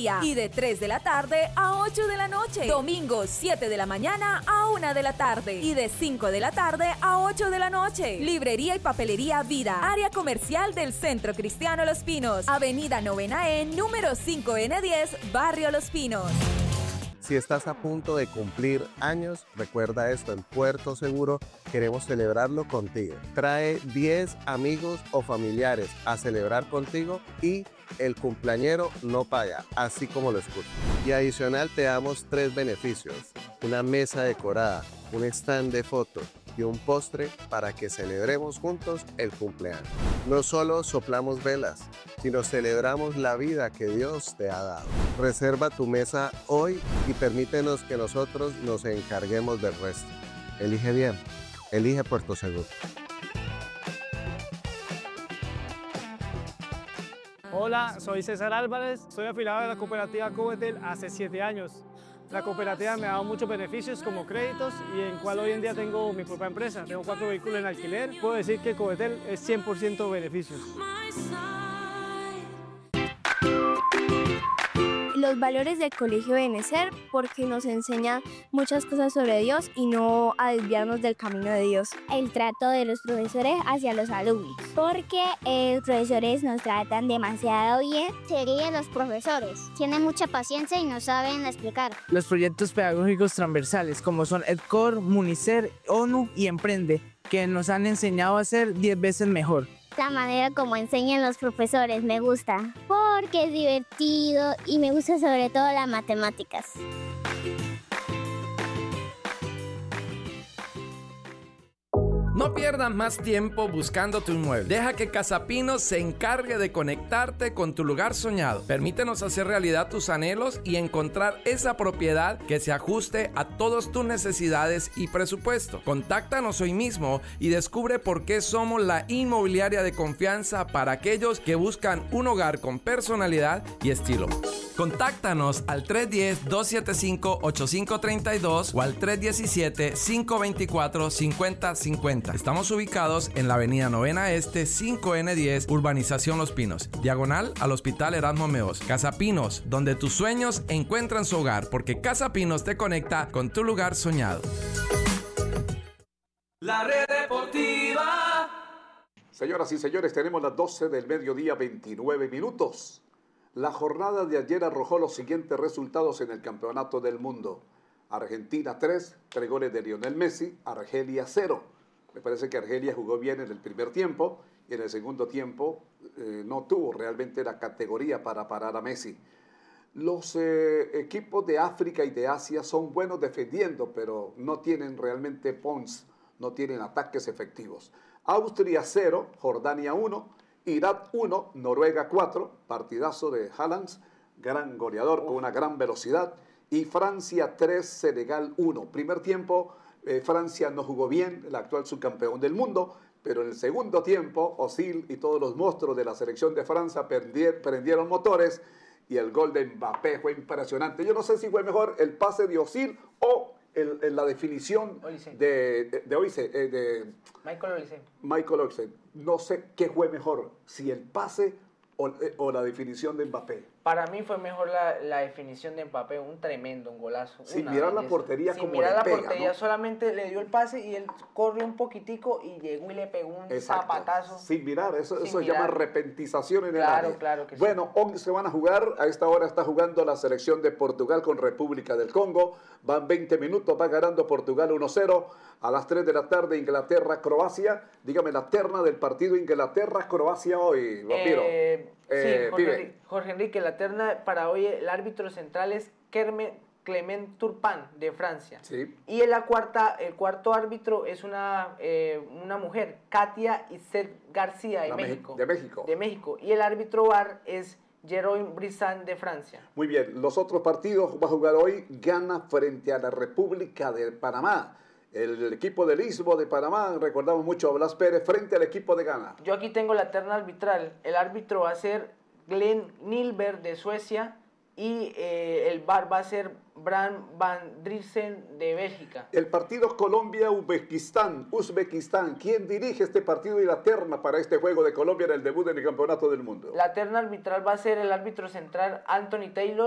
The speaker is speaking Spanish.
día y de 3 de la tarde a 8 de la noche. Domingos 7 de la mañana a 1 de la tarde y de 5 de la tarde a 8 de la noche. Librería y papelería Vida, área comercial del Centro Cristiano Los Pinos, Avenida 9E, número 5N10, Barrio Los Pinos. Si estás a punto de cumplir años, recuerda esto, en Puerto Seguro queremos celebrarlo contigo. Trae 10 amigos o familiares a celebrar contigo y el cumpleañero no paga, así como lo escuchas. Y adicional te damos 3 beneficios: una mesa decorada, un stand de fotos y un postre para que celebremos juntos el cumpleaños. No solo soplamos velas, sino celebramos la vida que Dios te ha dado. Reserva tu mesa hoy y permítenos que nosotros nos encarguemos del resto. Elige bien, elige Puerto Seguro. Hola, soy César Álvarez, soy afiliado de la cooperativa Covetel hace 7 años. La cooperativa me ha dado muchos beneficios como créditos y en cual hoy en día tengo mi propia empresa. Tengo 4 vehículos en alquiler. Puedo decir que Covetel es 100% beneficios. Los valores del colegio deben ser porque nos enseñan muchas cosas sobre Dios y no a desviarnos del camino de Dios. El trato de los profesores hacia los alumnos, porque los profesores nos tratan demasiado bien. Serían los profesores, tienen mucha paciencia y nos saben explicar. Los proyectos pedagógicos transversales como son EdCor, Municer, ONU y Emprende, que nos han enseñado a ser 10 veces mejor. La manera como enseñan los profesores me gusta, porque es divertido y me gusta sobre todo las matemáticas. No pierdas más tiempo buscando tu inmueble. Deja que Casapinos se encargue de conectarte con tu lugar soñado. Permítenos hacer realidad tus anhelos y encontrar esa propiedad que se ajuste a todas tus necesidades y presupuesto. Contáctanos hoy mismo y descubre por qué somos la inmobiliaria de confianza para aquellos que buscan un hogar con personalidad y estilo. Contáctanos al 310-275-8532 o al 317-524-5050. Estamos ubicados en la avenida 9 Este, 5N10, Urbanización Los Pinos, diagonal al Hospital Erasmo Meos. Casa Pinos, donde tus sueños encuentran su hogar, porque Casa Pinos te conecta con tu lugar soñado. La Red Deportiva. Señoras y señores, tenemos las 12 del mediodía, 29 minutos. La jornada de ayer arrojó los siguientes resultados en el Campeonato del Mundo. Argentina 3 goles de Lionel Messi, Argelia 0. Me parece que Argelia jugó bien en el primer tiempo y en el segundo tiempo no tuvo realmente la categoría para parar a Messi. Los equipos de África y de Asia son buenos defendiendo, pero no tienen realmente punch, no tienen ataques efectivos. Austria 0, Jordania 1, Irak 1, Noruega 4, partidazo de Haaland, gran goleador con una gran velocidad, y Francia 3, Senegal 1. Primer tiempo, Francia no jugó bien, el actual subcampeón del mundo, pero en el segundo tiempo, Özil y todos los monstruos de la selección de Francia prendieron motores y el gol de Mbappé fue impresionante. Yo no sé si fue mejor el pase de Özil o la definición de Michael Olise. No sé qué fue mejor, si el pase o la definición de Mbappé. Para mí fue mejor la definición de Mbappé, un golazo. Sin mirar la portería, sin mirar la portería, ¿no? Solamente le dio el pase y él corrió un poquitico y llegó y le pegó un zapatazo. Sin mirar, eso se llama repentización en el área. Claro que sí. Bueno, 11 van a jugar, a esta hora está jugando la selección de Portugal con República del Congo, van 20 minutos, va ganando Portugal 1-0, a las 3 de la tarde Inglaterra-Croacia. Dígame la terna del partido Inglaterra-Croacia hoy, vampiro. Jorge Enrique, la terna para hoy, el árbitro central es Clement Turpin de Francia. Sí. Y el cuarto árbitro es una mujer, Katia Isset García de México. De México. Y el árbitro VAR es Jérôme Brissan de Francia. Muy bien, los otros partidos va a jugar hoy Ghana frente a la República de Panamá. El equipo del Istmo de Panamá, recordamos mucho a Blas Pérez frente al equipo de Ghana. Yo aquí tengo la terna arbitral. El árbitro va a ser Glenn Nilberg de Suecia y el VAR va a ser Bran van Driessen de Bélgica. El partido Colombia-Uzbekistán. ¿Quién dirige este partido y la terna para este juego de Colombia en el debut en el Campeonato del Mundo? La terna arbitral va a ser el árbitro central Anthony Taylor